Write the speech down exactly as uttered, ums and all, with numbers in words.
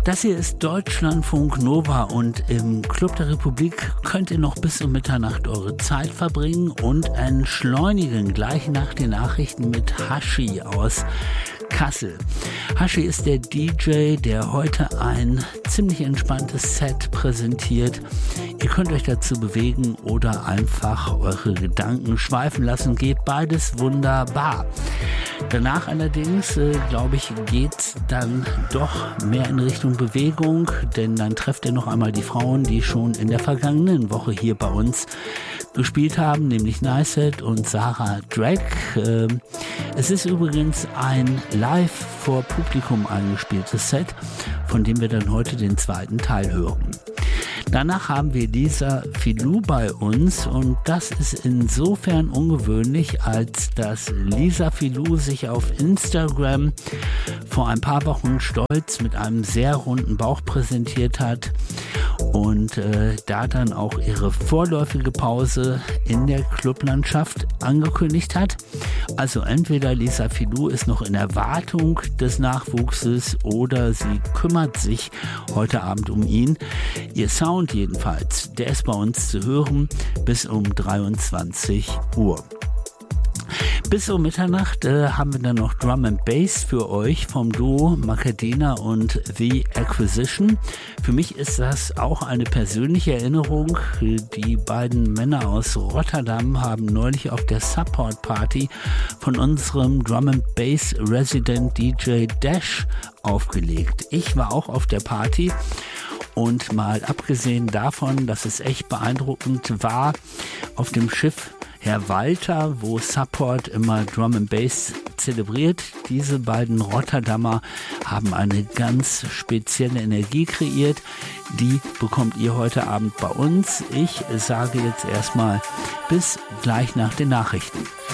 Das hier ist Deutschlandfunk Nova und im Club der Republik könnt ihr noch bis um Mitternacht eure Zeit verbringen und entschleunigen gleich nach den Nachrichten mit Hashi aus Kassel. Hashi ist der D J, der heute ein ziemlich entspanntes Set präsentiert. Ihr könnt euch dazu bewegen oder einfach eure Gedanken schweifen lassen. Geht beides wunderbar. Danach allerdings, äh, glaube ich, geht dann doch mehr in Richtung Bewegung, denn dann trefft ihr noch einmal die Frauen, die schon in der vergangenen Woche hier bei uns gespielt haben, nämlich Nicehead und Sarah Drag. Äh, es ist übrigens ein live vor Publikum eingespieltes Set, von dem wir dann heute den zweiten Teil hören. Danach haben wir Lisa Filou bei uns und das ist insofern ungewöhnlich, als dass Lisa Filou sich auf Instagram vor ein paar Wochen stolz mit einem sehr runden Bauch präsentiert hat und äh, da dann auch ihre vorläufige Pause in der Clublandschaft angekündigt hat. Also entweder Lisa Filou ist noch in Erwartung des Nachwuchses oder sie kümmert sich heute Abend um ihn. Ihr Sound jedenfalls, der ist bei uns zu hören bis um dreiundzwanzig Uhr. Bis um Mitternacht äh, haben wir dann noch Drum and Bass für euch vom Duo Macadena und The Acquisition. Für mich ist das auch eine persönliche Erinnerung. Die beiden Männer aus Rotterdam haben neulich auf der Support Party von unserem Drum and Bass Resident D J Dash aufgelegt. Ich war auch auf der Party. Und mal abgesehen davon, dass es echt beeindruckend war, auf dem Schiff Herr Walter, wo Support immer Drum and Bass zelebriert. Diese beiden Rotterdamer haben eine ganz spezielle Energie kreiert. Die bekommt ihr heute Abend bei uns. Ich sage jetzt erstmal bis gleich nach den Nachrichten.